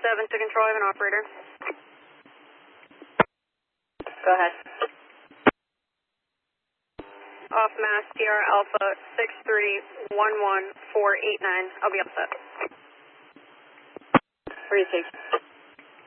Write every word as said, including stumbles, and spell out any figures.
seven to control, I have an operator. Go ahead. Off mass, D R Alpha six three one one four eight nine. I'll be upset. Where do you take?